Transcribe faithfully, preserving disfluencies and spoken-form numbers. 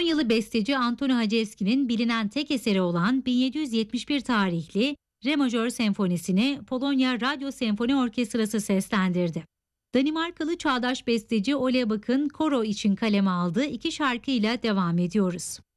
Polonyalı besteci Antoni Haczewski'nin bilinen tek eseri olan bin yedi yüz yetmiş bir tarihli Re majör senfonisini Polonya Radyo Senfoni Orkestrası seslendirdi. Danimarkalı çağdaş besteci Ole Bak'ın koro için kaleme aldığı iki şarkıyla devam ediyoruz.